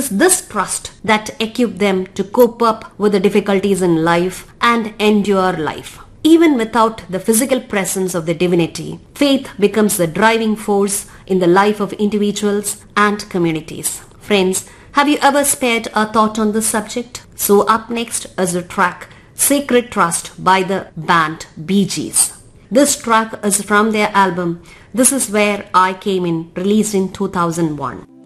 is this trust that equipped them to cope up with the difficulties in life and endure life. Even without the physical presence of the divinity, faith becomes the driving force in the life of individuals and communities. Friends, have you ever spared a thought on this subject? So up next is the track Sacred Trust by the band Bee Gees. This track is from their album This Is Where I Came In, released in 2001.